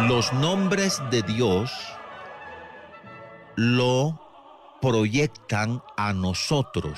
Los nombres de Dios lo proyectan a nosotros.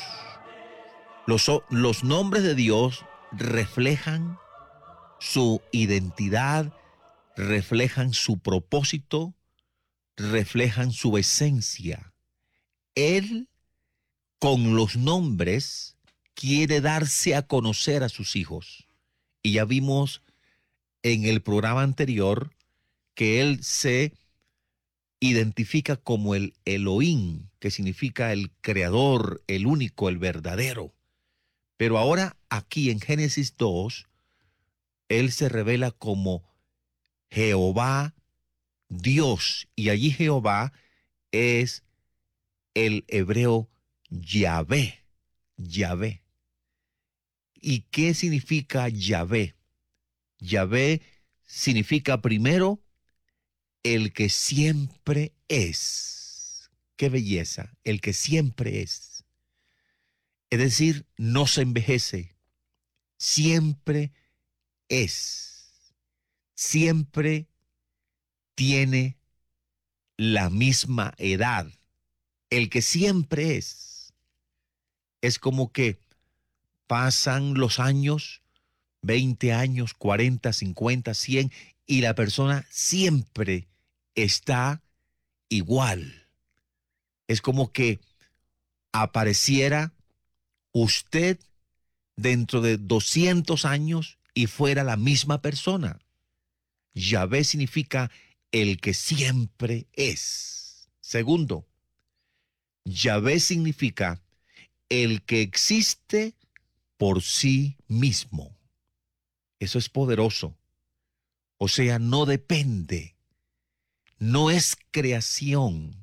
Los nombres de Dios reflejan su identidad, reflejan su propósito, reflejan su esencia. Él, con los nombres, quiere darse a conocer a sus hijos. Y ya vimos en el programa anterior que Él se identifica como el Elohim, que significa el creador, el único, el verdadero. Pero ahora aquí en Génesis 2, Él se revela como Jehová Dios. Y allí Jehová es el hebreo Yahvé. Yahvé. ¿Y qué significa Yahvé? Yahvé significa primero el que siempre es. ¡Qué belleza! El que siempre es. Es decir, no se envejece. Siempre es. Siempre tiene la misma edad. El que siempre es. Es como que pasan los años, 20 años, 40, 50, 100, y la persona siempre está igual. Es como que apareciera usted dentro de 200 años y fuera la misma persona. Yahvé significa el que siempre es. Segundo, Yahvé significa el que existe por sí mismo. Eso es poderoso. O sea, no depende. No es creación.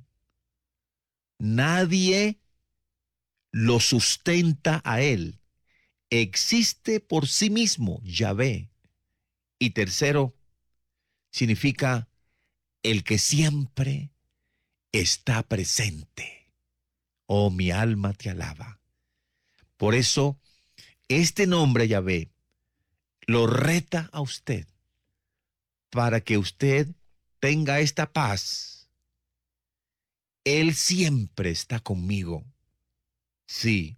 Nadie lo sustenta a él. Existe por sí mismo, Yahvé. Y tercero, significa el que siempre está presente. Oh, mi alma te alaba. Por eso, este nombre, Yahvé, lo reta a usted para que usted tenga esta paz. Él siempre está conmigo. Sí.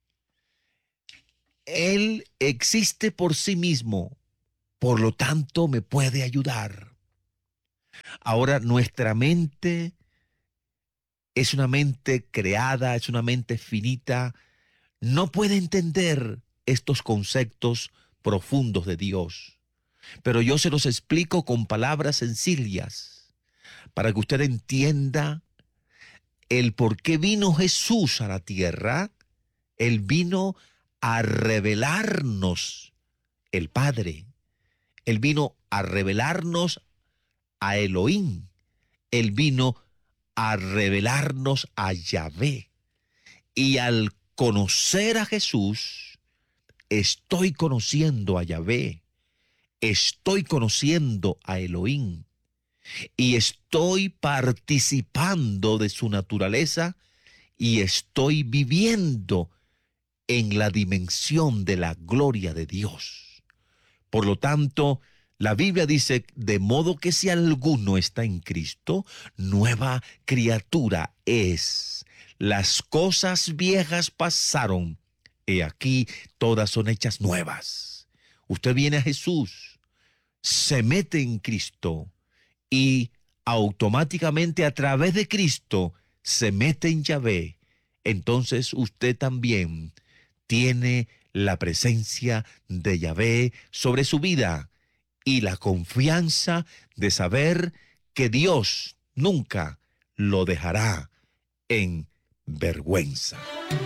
Él existe por sí mismo, por lo tanto me puede ayudar. Ahora, nuestra mente es una mente creada, es una mente finita, no puede entender estos conceptos profundos de Dios. Pero yo se los explico con palabras sencillas para que usted entienda el por qué vino Jesús a la tierra. Él vino a revelarnos el Padre. Él vino a revelarnos a Elohim. Él vino a revelarnos a Yahvé. Y al conocer a Jesús, estoy conociendo a Yahvé. Estoy conociendo a Elohim. Y estoy participando de su naturaleza y estoy viviendo en la dimensión de la gloria de Dios. Por lo tanto, la Biblia dice, de modo que si alguno está en Cristo, nueva criatura es. Las cosas viejas pasaron, y aquí todas son hechas nuevas. Usted viene a Jesús, se mete en Cristo y automáticamente a través de Cristo se mete en Yahvé. Entonces usted también tiene la presencia de Yahvé sobre su vida y la confianza de saber que Dios nunca lo dejará en vergüenza.